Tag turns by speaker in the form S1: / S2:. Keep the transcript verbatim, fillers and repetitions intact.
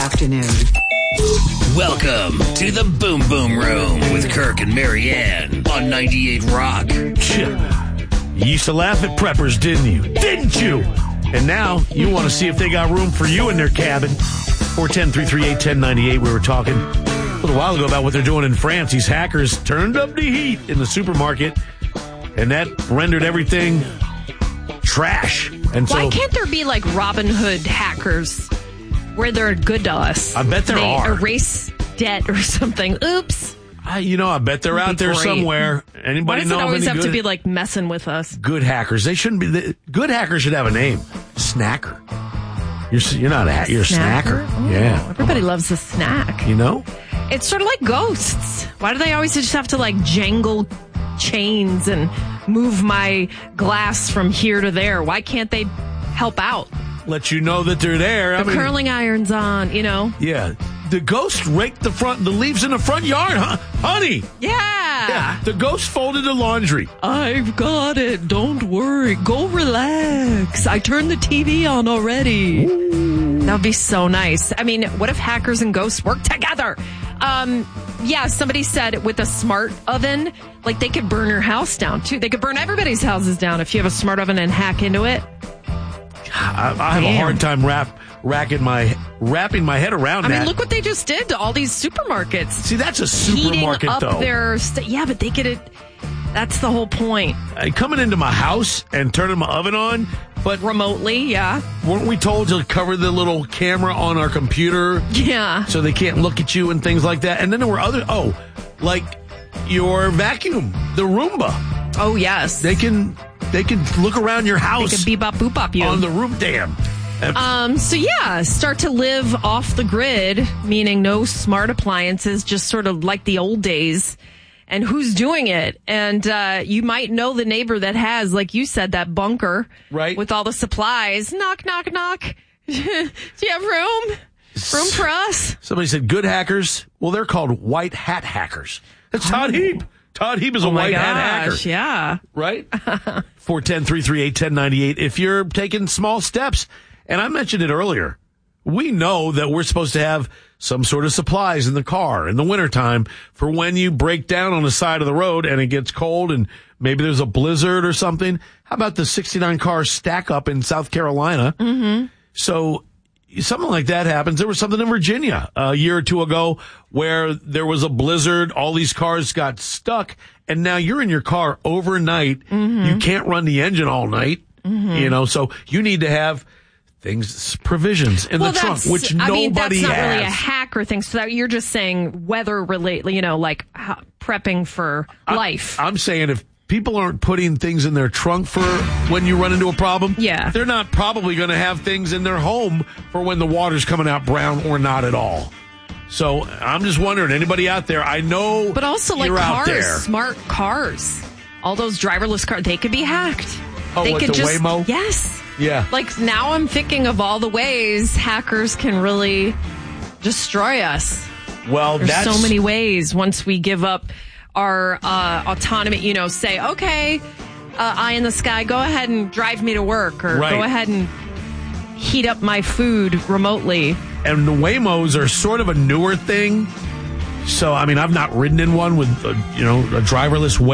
S1: Afternoon.
S2: Welcome to the Boom Boom Room with Kirk and Marianne on ninety-eight Rock.
S3: You used to laugh at preppers, didn't you? Didn't you? And now you want to see if they got room for you in their cabin. four one zero, three three eight, one zero nine eight. We were talking a little while ago about what they're doing in France. These hackers turned up the heat in the supermarket, and that rendered everything trash. And so,
S4: why can't there be like Robin Hood hackers where they're good to us?
S3: I bet there
S4: they
S3: are.
S4: Erase debt or something. Oops.
S3: I, you know, I bet they're out there
S4: great.
S3: somewhere. Anybody
S4: Why does
S3: know
S4: it
S3: of
S4: always
S3: any
S4: have
S3: good,
S4: to be like messing with us?
S3: good hackers? They shouldn't be. The, good hackers should have a name. Snacker. You're you're not a hacker. You're a snacker.
S4: Oh,
S3: yeah.
S4: Everybody loves a snack.
S3: You know?
S4: It's sort of like ghosts. Why do they always just have to like jangle chains and move my glass from here to there? Why can't they help out?
S3: Let you know that they're there. I
S4: The
S3: mean,
S4: curling iron's on, you know?
S3: yeah. The ghost raked the front, the leaves in the front yard, huh? Honey.
S4: Yeah.
S3: Yeah. The ghost folded the laundry.
S4: I've got it. Don't worry. Go relax. I turned the T V on already. That would be so nice. I mean, what if hackers and ghosts work together? Um, yeah, somebody said with a smart oven, like they could burn your house down too. They could burn everybody's houses down if you have a smart oven and hack into it.
S3: I, I have
S4: Damn.
S3: a hard time wrap, racking my, wrapping my head around
S4: I
S3: that.
S4: mean, look what they just did to all these supermarkets.
S3: See, that's a supermarket,
S4: Heating up
S3: though.
S4: their st- yeah, but they get it. That's the whole point.
S3: Uh, coming into my house and turning my oven on, but
S4: Remotely, yeah.
S3: weren't we told to cover the little camera on our computer
S4: Yeah.
S3: so they can't look at you and things like that? And then there were other, oh, like your vacuum, the Roomba.
S4: Oh, yes.
S3: They can they can look around your
S4: They
S3: house
S4: could bebop boop bop you.
S3: on the roof dam. And
S4: Um, so yeah, start to live off the grid, meaning no smart appliances, just sort of like the old days. And who's doing it? And uh, you might know the neighbor that has, like you said, that bunker,
S3: Right.
S4: with all the supplies. Knock, knock, knock. Do you have room? Room for us?
S3: somebody said good hackers. Well, they're called white hat hackers. That's Todd Heap. Todd Heap is a
S4: Oh my
S3: white hat hacker.
S4: gosh, yeah.
S3: Right? four one zero, three three eight, one zero nine eight. If you're taking small steps, and I mentioned it earlier, we know that we're supposed to have some sort of supplies in the car in the wintertime for when you break down on the side of the road and it gets cold and maybe there's a blizzard or something. How about the sixty-nine car stack up in South Carolina? Mm-hmm. So something like that happens. There was something in Virginia a year or two ago where there was a blizzard. All these cars got stuck, and now you're in your car overnight. Mm-hmm. You can't run the engine all night, mm-hmm. you know, so you need to have things, provisions in
S4: Well,
S3: the trunk,
S4: that's-
S3: which
S4: I
S3: nobody
S4: mean, that's not
S3: has.
S4: really a hacker thing. So that you're just saying weather related, you know, like how, prepping for
S3: I-
S4: life.
S3: I'm saying if people aren't putting things in their trunk for when you run into a problem,
S4: Yeah.
S3: they're not probably going to have things in their home for when the water's coming out brown or not at all. So I'm just wondering, anybody out there, I know
S4: But also like
S3: you're out there.
S4: cars, smart cars. All those driverless cars, they could be hacked.
S3: Oh,
S4: they
S3: with
S4: could
S3: the
S4: just,
S3: Waymo?
S4: Yes.
S3: Yeah.
S4: Like now I'm thinking of all the ways hackers can really destroy us.
S3: Well,
S4: There's
S3: that's
S4: so many ways once we give up our uh, autonomy, you know, say, okay, uh, eye in the sky, go ahead and drive me to work, or
S3: Right.
S4: go ahead and heat up my food remotely.
S3: And the Waymos are sort of a newer thing. So, I mean, I've not ridden in one with, a, you know, a driverless Waymo.